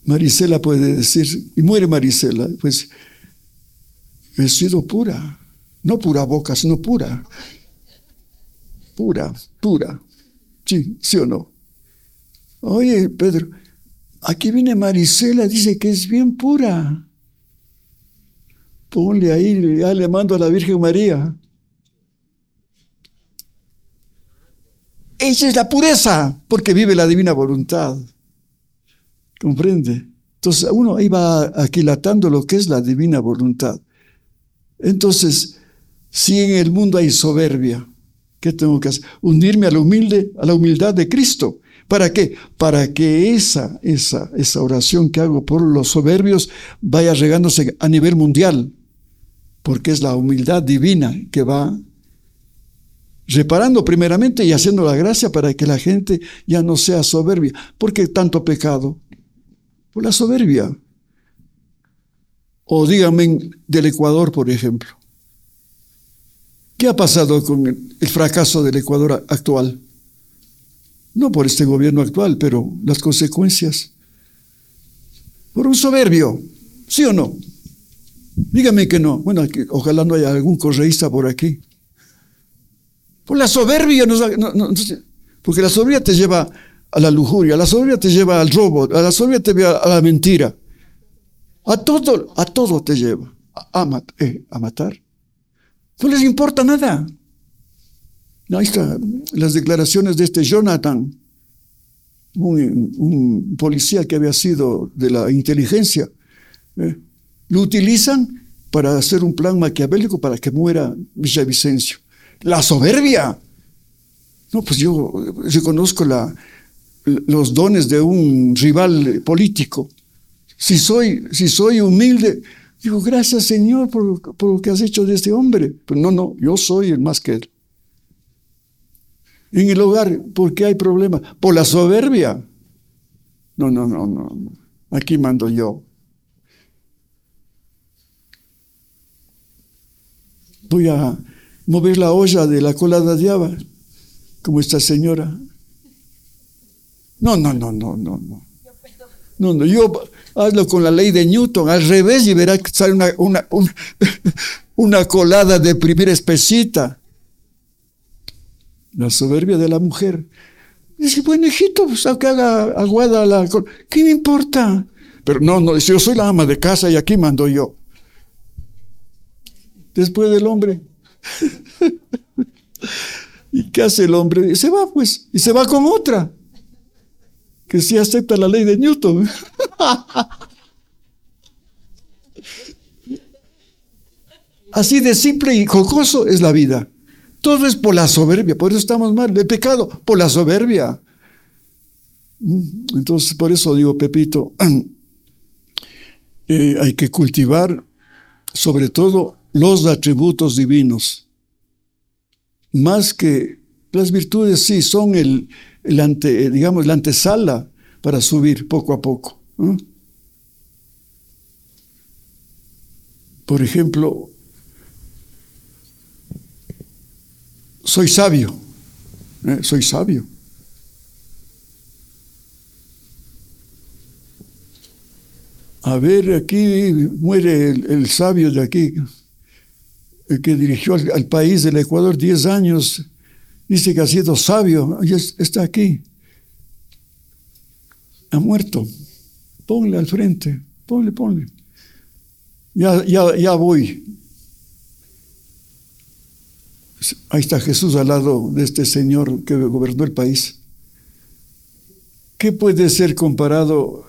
Marisela puede decir, y muere Marisela, pues he sido pura, no pura boca, sino pura. Pura, pura. Sí, ¿sí o no? Oye, Pedro, aquí viene Marisela, dice que es bien pura. Ponle ahí, ya le mando a la Virgen María. Esa es la pureza, porque vive la divina voluntad. ¿Comprende? Entonces uno ahí va aquilatando lo que es la divina voluntad. Entonces, si en el mundo hay soberbia, ¿qué tengo que hacer? Unirme a la humildad de Cristo. ¿Para qué? Para que esa oración que hago por los soberbios vaya regándose a nivel mundial, porque es la humildad divina que va reparando primeramente y haciendo la gracia para que la gente ya no sea soberbia. ¿Por qué tanto pecado? Por la soberbia. O díganme del Ecuador, por ejemplo. ¿Qué ha pasado con el fracaso del Ecuador actual? No por este gobierno actual, pero las consecuencias. Por un soberbio, ¿sí o no? Dígame que no. Bueno, ojalá no haya algún correísta por aquí. Por la soberbia, porque la soberbia te lleva a la lujuria, la soberbia te lleva al robo, a la soberbia te lleva a la mentira. A todo te lleva. A matar. No les importa nada. Ahí están las declaraciones de este Jonathan, un policía que había sido de la inteligencia. Lo utilizan para hacer un plan maquiavélico para que muera Villavicencio. La soberbia. No, pues yo reconozco los dones de un rival político. Si soy humilde, digo, gracias Señor por lo que has hecho de este hombre. Pero no, yo soy el más que él. En el hogar, ¿por qué hay problema? Por la soberbia. No. Aquí mando yo. Voy a mover la olla de la colada de haba, como esta señora. No. Yo hazlo con la ley de Newton, al revés, y verás que sale una colada de primera espesita. La soberbia de la mujer. Dice, bueno, hijito, pues que haga aguada la colada. ¿Qué me importa? Pero no, yo soy la ama de casa y aquí mando yo. Después del hombre. ¿Y qué hace el hombre? Y se va, pues, y se va con otra que sí acepta la ley de Newton. Así de simple y jocoso es la vida. Todo es por la soberbia, por eso estamos mal. El pecado, por la soberbia. Entonces, por eso digo, Pepito, hay que cultivar sobre todo los atributos divinos. Más que las virtudes, sí, son la antesala para subir poco a poco. Por ejemplo, soy sabio. Soy sabio. A ver, aquí muere el sabio de aquí, el que dirigió al país del Ecuador 10 años. Dice que ha sido sabio, y está aquí. Ha muerto. Ponle al frente, ponle. Ya voy. Ahí está Jesús al lado de este señor que gobernó el país. ¿Qué puede ser comparado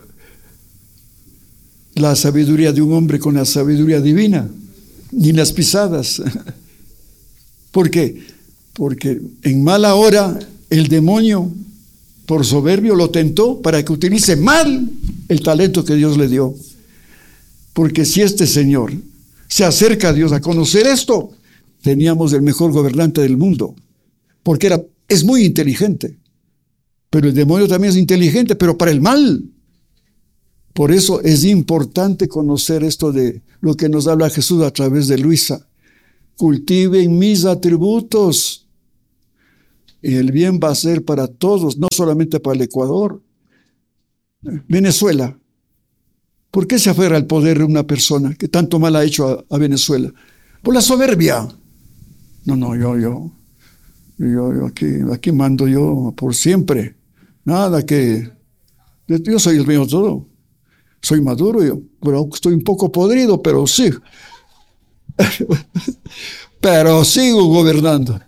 la sabiduría de un hombre con la sabiduría divina? Ni las pisadas. ¿Por qué? Porque en mala hora el demonio, por soberbio, lo tentó para que utilice mal el talento que Dios le dio. Porque si este señor se acerca a Dios a conocer esto, teníamos el mejor gobernante del mundo. Porque es muy inteligente. Pero el demonio también es inteligente, pero para el mal. Por eso es importante conocer esto de lo que nos habla Jesús a través de Luisa. Cultiven mis atributos. Y el bien va a ser para todos, no solamente para el Ecuador. Venezuela. ¿Por qué se aferra al poder de una persona que tanto mal ha hecho a Venezuela? Por la soberbia. No, yo aquí mando yo por siempre. Nada que... Yo soy el mío todo. Soy Maduro, pero estoy un poco podrido, pero sí. Pero sigo gobernando.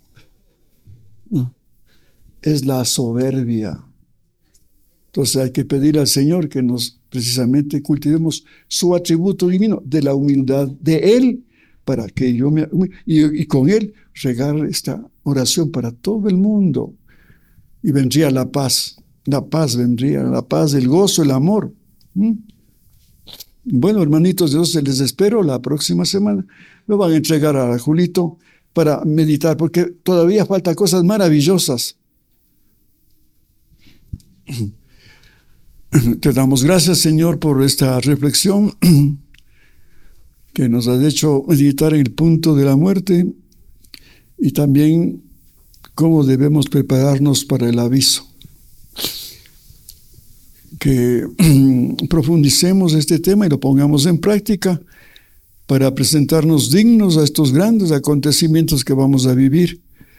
Es la soberbia. Entonces hay que pedir al Señor que nos precisamente cultivemos su atributo divino de la humildad de Él, para que yo y con Él regar esta oración para todo el mundo. Y vendría la paz vendría, la paz, el gozo, el amor. Bueno, hermanitos, yo les espero la próxima semana. Me van a entregar a Julito para meditar, porque todavía faltan cosas maravillosas. Te damos gracias, Señor, por esta reflexión que nos has hecho meditar en el punto de la muerte y también cómo debemos prepararnos para el aviso. Que profundicemos este tema y lo pongamos en práctica para presentarnos dignos a estos grandes acontecimientos que vamos a vivir,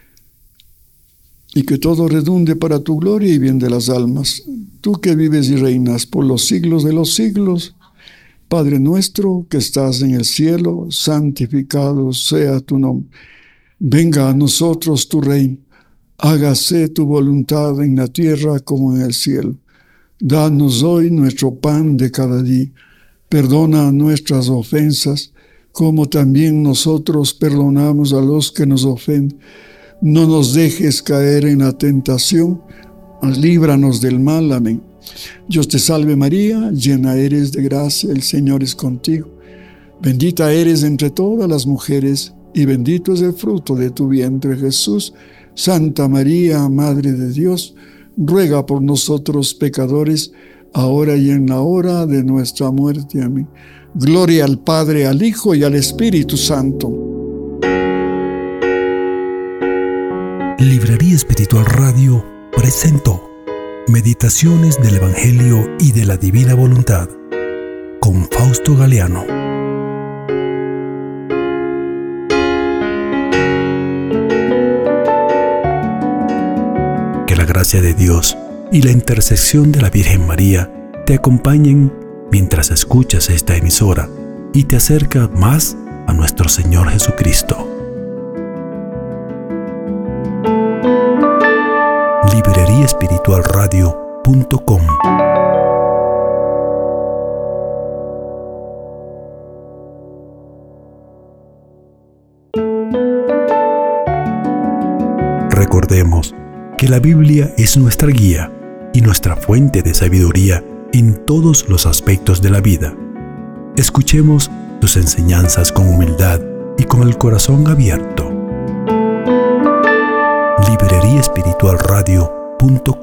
y que todo redunde para tu gloria y bien de las almas. Tú que vives y reinas por los siglos de los siglos, Padre nuestro que estás en el cielo, santificado sea tu nombre. Venga a nosotros tu reino. Hágase tu voluntad en la tierra como en el cielo. Danos hoy nuestro pan de cada día. Perdona nuestras ofensas, como también nosotros perdonamos a los que nos ofenden. No nos dejes caer en la tentación, líbranos del mal. Amén. Dios te salve María, llena eres de gracia, el Señor es contigo. Bendita eres entre todas las mujeres, y bendito es el fruto de tu vientre, Jesús. Santa María, Madre de Dios, ruega por nosotros pecadores, ahora y en la hora de nuestra muerte. Amén. Gloria al Padre, al Hijo y al Espíritu Santo. Librería Espiritual Radio presentó Meditaciones del Evangelio y de la Divina Voluntad con Fausto Galeano. Que la gracia de Dios y la intercesión de la Virgen María te acompañen mientras escuchas esta emisora y te acerca más a nuestro Señor Jesucristo. libreriaespiritualradio.com. Recordemos que la Biblia es nuestra guía y nuestra fuente de sabiduría en todos los aspectos de la vida. Escuchemos sus enseñanzas con humildad y con el corazón abierto. libreriaespiritualradio.com